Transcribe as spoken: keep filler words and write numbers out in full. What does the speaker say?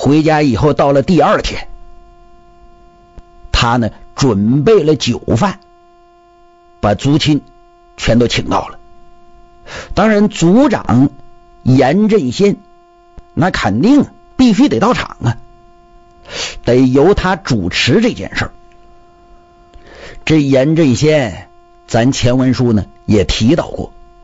回家以后到了第二天，他呢准备了酒饭，把族亲全都请到了。当然族长严振先那肯定必须得到场啊，得由他主持这件事儿。这严振先咱前文书呢也提到过，